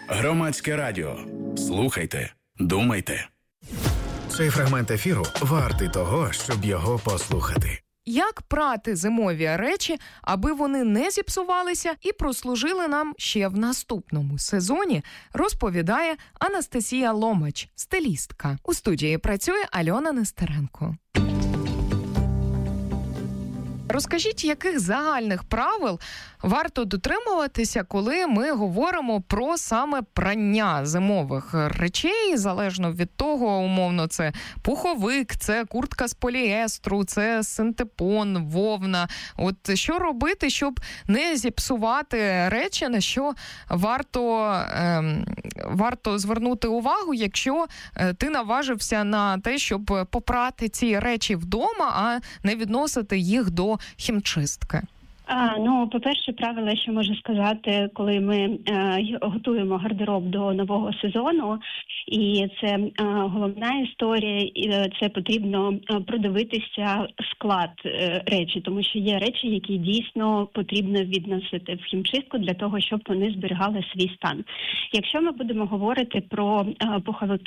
Громадське радіо. Слухайте, думайте. Цей фрагмент ефіру вартий того, щоб його послухати. Як прати зимові речі, аби вони не зіпсувалися і прослужили нам ще в наступному сезоні, розповідає Анастасія Ломач, стилістка. У студії працює Альона Нестеренко. Розкажіть, яких загальних правил варто дотримуватися, коли ми говоримо про саме прання зимових речей, залежно від того, умовно, це пуховик, це куртка з поліестру, це синтепон, вовна. От що робити, щоб не зіпсувати речі, на що варто звернути увагу, якщо ти наважився на те, щоб попрати ці речі вдома, а не відносити їх до хімчистки? По-перше, правило, що можу сказати, коли ми готуємо гардероб до нового сезону, і це головна історія, і це потрібно продивитися склад речі, тому що є речі, які дійсно потрібно відносити в хімчистку для того, щоб вони зберігали свій стан. Якщо ми будемо говорити про пуховики,